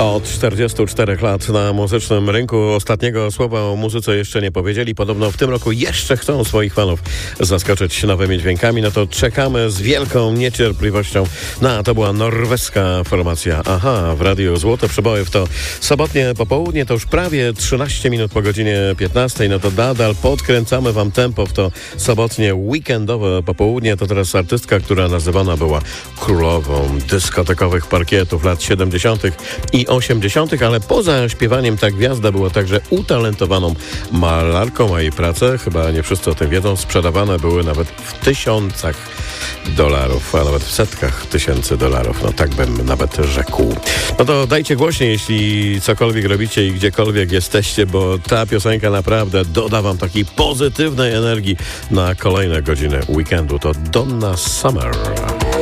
Od 44 lat na muzycznym rynku ostatniego słowa o muzyce jeszcze nie powiedzieli. Podobno w tym roku jeszcze chcą swoich fanów zaskoczyć nowymi dźwiękami. No to czekamy z wielką niecierpliwością. To była norweska formacja Aha w Radiu Złote Przeboje. W to sobotnie popołudnie, to już prawie 13 minut po godzinie 15. No to nadal podkręcamy wam tempo w to sobotnie weekendowe popołudnie. To teraz artystka, która nazywana była królową dyskotekowych parkietów lat 70. i 80., ale poza śpiewaniem ta gwiazda była także utalentowaną malarką, a jej prace, chyba nie wszyscy o tym wiedzą, sprzedawane były nawet w $1000, a nawet w setkach tysięcy dolarów. No tak bym nawet rzekł. No to dajcie głośniej, jeśli cokolwiek robicie i gdziekolwiek jesteście, bo ta piosenka naprawdę doda wam takiej pozytywnej energii na kolejne godziny weekendu. To Donna Summer.